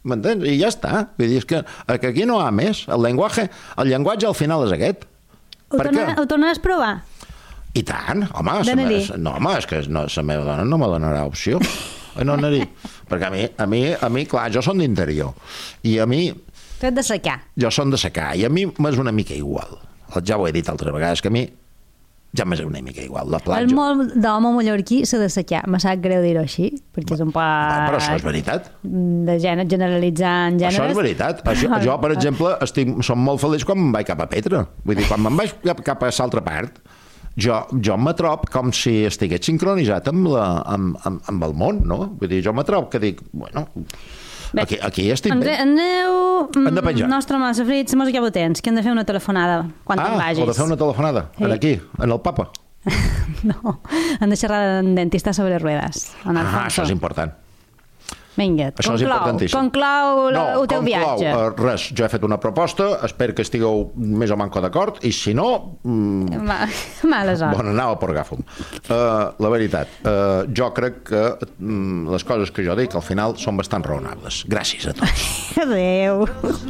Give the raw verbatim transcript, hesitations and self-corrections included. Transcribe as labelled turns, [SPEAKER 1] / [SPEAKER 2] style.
[SPEAKER 1] M'entens? I ja està. Vull dir, és que, que aquí no hi ha més. El llenguatge, el llenguatge al final és aquest.
[SPEAKER 2] Ho, torna, ho tornaràs a provar?
[SPEAKER 1] I tant, home. Me, no, home, és que no, la meva dona no me donarà opció. No anar-hi. Perquè a mi, a mi, a mi, clar, jo som d'interior. I a mi...
[SPEAKER 2] Tu ets de Secà.
[SPEAKER 1] Jo som de Secà. I a mi m'és una mica igual. Ja ho he dit altres vegades, que a mi ja m'és una mica igual. La platja...
[SPEAKER 2] El molt d'home mallorquí s'ha de Secà. Me sap greu dir-ho així, perquè és un poc...
[SPEAKER 1] Però això és veritat.
[SPEAKER 2] De gènere, generalitzant gèneres.
[SPEAKER 1] Això és veritat. Això, jo, per exemple, estic, som molt feliç quan me'n vaig cap a Petra. Vull dir, quan me'n vaig cap, cap a l'altra part, jo, jo me trob com si estigués sincronitzat amb, la, amb, amb, amb el món, no? Vull dir, jo me trob que dic, bueno... Bé, aquí, aquí estic bé.
[SPEAKER 2] Aneu...
[SPEAKER 1] Hem de penjar.
[SPEAKER 2] Nostre massa frits, mos acabo tens, que hem de fer una telefonada quan
[SPEAKER 1] ah,
[SPEAKER 2] te'n vagis.
[SPEAKER 1] Ah, de fer una telefonada. Sí. En aquí, en el papa.
[SPEAKER 2] No, hem de xerrar amb dentista sobre ruedas.
[SPEAKER 1] Ah, això és important.
[SPEAKER 2] Vinga,
[SPEAKER 1] això
[SPEAKER 2] conclau, conclau
[SPEAKER 1] no,
[SPEAKER 2] el teu
[SPEAKER 1] conclau,
[SPEAKER 2] viatge.
[SPEAKER 1] Uh, res, jo he fet una proposta, espero que estigueu més o manco d'acord, i si no... Mm,
[SPEAKER 2] Ma, mala sort.
[SPEAKER 1] Bon, anava per agafar-ho. Uh, la veritat, uh, jo crec que mm, les coses que jo dic al final són bastant raonables. Gràcies a tots.
[SPEAKER 2] Adéu.